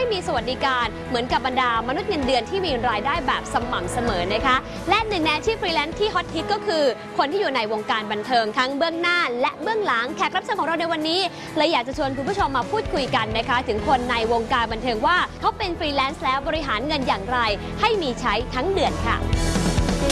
มีสวัสดิการเหมือนกับบรรดามนุษย์เงินเดือนที่มีรายได้แบบสม่ำเสมอนะคะและหนึ่งในอาชีพฟรีแลนซ์ที่ฮอตฮิตก็คือคนที่อยู่ในวงการบันเทิงทั้งเบื้องหน้าและเบื้องหลังแขกรับเชิญของเราในวันนี้เลยอยากจะชวนคุณผู้ชมมาพูดคุยกันนะคะถึงคนในวงการบันเทิงว่าเขาเป็นฟรีแลนซ์แล้วบริหารเงินอย่างไรให้มีใช้ทั้งเดือนค่ะ